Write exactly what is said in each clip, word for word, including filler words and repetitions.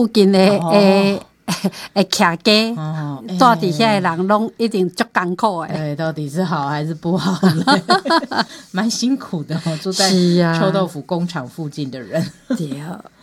附近的诶。哦会徛家，住伫遐的人拢一定足艰苦诶。 对，到底是好还是不好嘞？蛮辛苦的哦，住在臭豆腐工厂附近的人。 对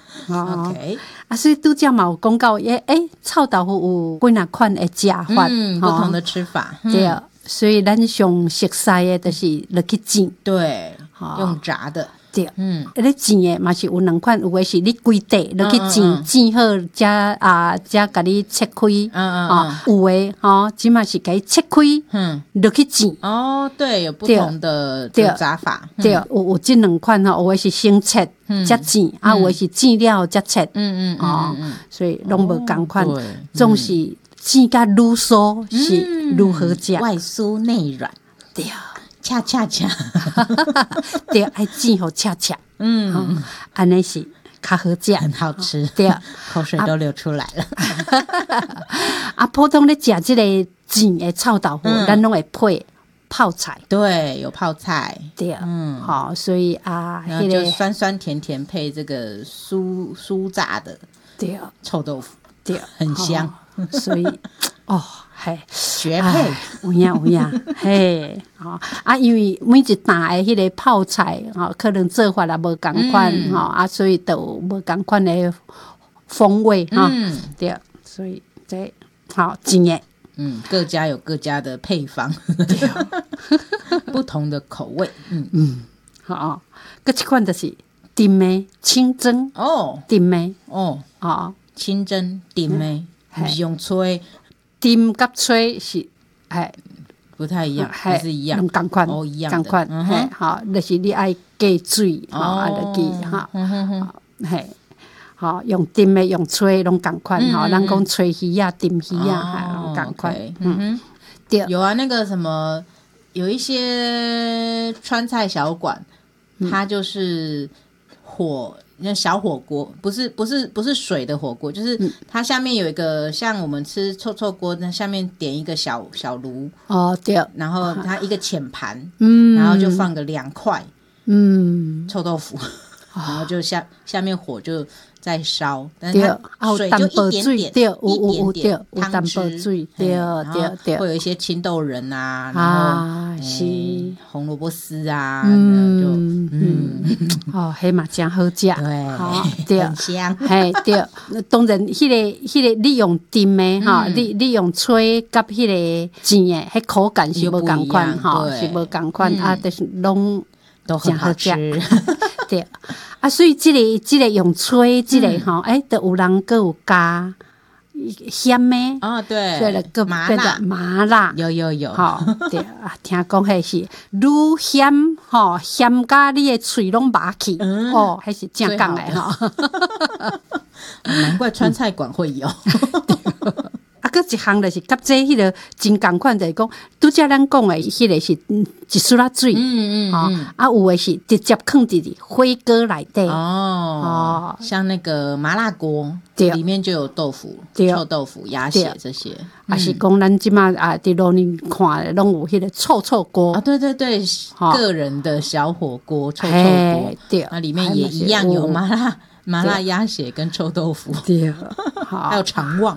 ，OK， 啊，所以拄则嘛有讲到，诶诶，臭豆腐有几若款的食法， 嗯，不同的吃法。 对，所以咱上熟悉的就是落去煎， 对，用炸的。 对，嗯，咧煎的嘛是有两款，有的是你规地落去煎，煎好才啊才甲你切开，嗯嗯啊，有的吼，即嘛是甲伊切开，嗯，落去煎。 哦，对，有不同的炸法， 对，有有即两款吼，有的是先切才煎，啊，有的是煎了才切，嗯嗯哦，所以拢无共款，总是煎甲愈酥是愈好食， 外酥内软， 对。 恰恰恰， 对，爱煎好恰恰，嗯，安尼是较好食， 很好吃， 对， 口水都流出来了。 啊，普通咧食这个煎的臭豆腐，咱拢会配泡菜， 对，有泡菜， 对，嗯，好，所以啊， 那就酸酸甜甜配这个酥酥炸的， 对， 臭豆腐， 对， 很香， 所以哦。嘿， 绝配， 有影有影，嘿，吼啊，因为每一担的迄个泡菜，吼，可能做法也无共款，吼、嗯、啊，所以都有无共款的风味，哈、嗯，对，所以这好经验， 嗯，各家有各家的配方，不同的口味，嗯嗯，好，擱一款就是丁的清蒸哦，丁的哦，啊，清蒸丁的，不是用吹。 丁甲吹是，哎， 不太一样，还是一样， 同款， 哦，一样同款，嘿，好，就是你爱加水，吼，啊，落去，哈，嘿，好，用丁的用吹拢同款，吼，咱讲吹鱼啊、丁鱼啊，还拢同款，嗯， 对，有啊，那个什么，有一些川菜小馆，它就是火。那小火锅不是不是不是水的火锅，就是它下面有一个像我们吃臭臭锅，那下面点一个小小炉哦，对， 然后它一个浅盘，嗯，然后就放个两块，嗯，臭豆腐，然后就下下面火就在烧，但是它水就一点点， 对， 一点点汤汁， 对对对，会有一些青豆仁啊，然后是红萝卜丝啊，嗯，就嗯， 哦，迄嘛真好食， 对，很香， 嘿，对，当然，迄个迄个你用丁的哈，你你用吹甲迄个煎的，迄口感是无共款哈，是无共款啊，但是拢都很好吃。 对啊，所以这个这个用吹这个吼，哎，都有人各有加咸的哦，对， 对了，个麻辣麻辣有有有， 好对啊，听讲迄是愈咸吼，咸甲你的嘴拢麻去，哦，还是正讲的吼， 难怪川菜馆会有。 啊，搁一项就是甲这迄个真共款，就是讲拄则咱讲的迄个是一丝仔水，嗯嗯，吼啊有的是直接放伫伫火锅内底， 哦，像那个麻辣锅，里面就有豆腐、臭豆腐、鸭血这些， 啊是讲咱即马啊伫路面看拢有迄个臭臭锅啊，对对对，个人的小火锅、臭臭锅，对，那里面也一样有麻辣。麻辣鸭血跟臭豆腐， 对， 还有肠旺，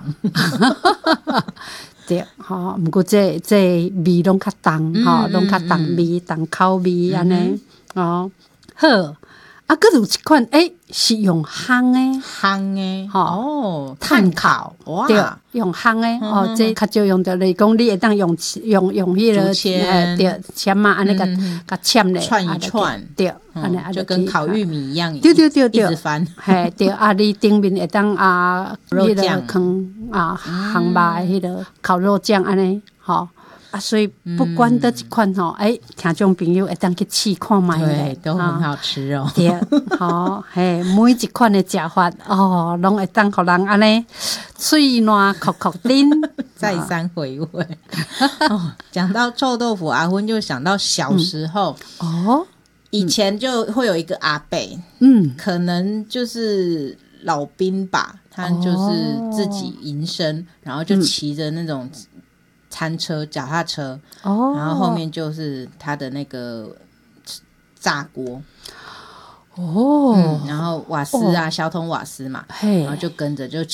对，好，不过这这味拢较重，哈，拢较重味、重口味安尼，哦，好，啊，搁有一款，诶，是用烘的， 烘的， 哦， 炭烤， 哇，对，用烘的，哦，这较少用到嚟讲，你会当用用用迄个， 签， 对，签嘛，安尼个个签咧， 串一串， 对， 安尼就跟烤玉米一样， 对对对对， 一直翻， 嘿，对，啊，你顶面会当啊， 肉酱， 放啊，烘肉迄个烤肉酱安尼，吼。啊，所以不管得一款吼，哎、嗯，听众朋友会当去试看卖咧，都很好吃哦。 对，好，嘿，每一款的食法哦，拢会当互人安尼嘴软口口丁， 再三回味。哦，讲到臭豆腐，阿芬就想到小时候、嗯、哦，以前就会有一个阿伯，嗯，可能就是老兵吧，他就是自己营生，哦、然后就骑着那种。餐车、脚踏车，哦，然后后面就是他的那个炸锅，哦、嗯，然后瓦斯啊，小桶瓦斯嘛，然后就跟着就